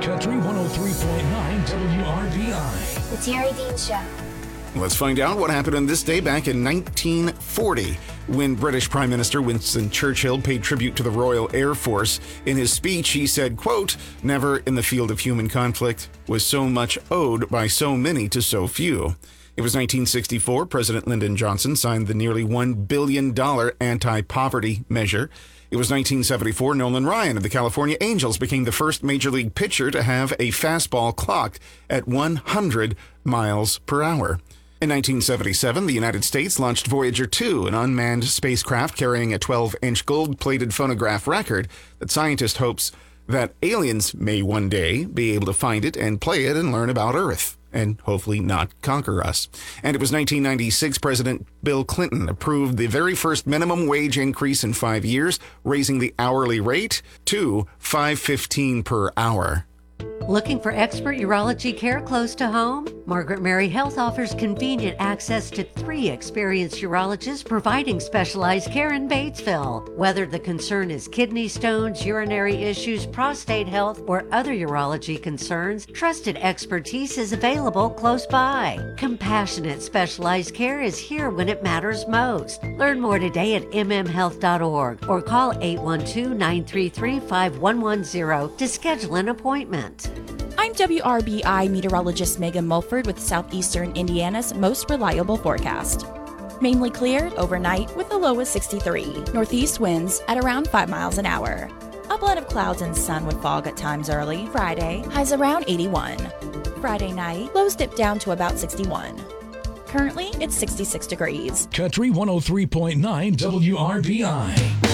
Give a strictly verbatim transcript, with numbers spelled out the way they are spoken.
Country one oh three point nine W R B I. The Terry Dean Show. Let's find out what happened on this day back in nineteen forty, when British Prime Minister Winston Churchill paid tribute to the Royal Air Force. In his speech, he said, quote, "Never in the field of human conflict was so much owed by so many to so few." It was nineteen sixty-four. President Lyndon Johnson signed the nearly one billion dollars anti-poverty measure. It was nineteen seventy-four. Nolan Ryan of the California Angels became the first major league pitcher to have a fastball clocked at one hundred miles per hour. In nineteen seventy-seven, the United States launched Voyager two, an unmanned spacecraft carrying a twelve-inch gold-plated phonograph record that scientists hopes that aliens may one day be able to find it and play it and learn about Earth, and hopefully not conquer us. And it was nineteen ninety-six. President Bill Clinton approved the very first minimum wage increase in five years, raising the hourly rate to five fifteen per hour. Looking for expert urology care close to home? Margaret Mary Health offers convenient access to three experienced urologists providing specialized care in Batesville. Whether the concern is kidney stones, urinary issues, prostate health, or other urology concerns, trusted expertise is available close by. Compassionate specialized care is here when it matters most. Learn more today at m m health dot org or call eight one two, nine three three, five one one zero to schedule an appointment. I'm W R B I meteorologist Megan Mulford with Southeastern Indiana's most reliable forecast. Mainly clear overnight with a low of sixty-three. Northeast winds at around five miles an hour. A blend of clouds and sun with fog at times early. Friday, highs around eighty-one. Friday night, lows dip down to about sixty-one. Currently, it's sixty-six degrees. Country one oh three point nine W R B I.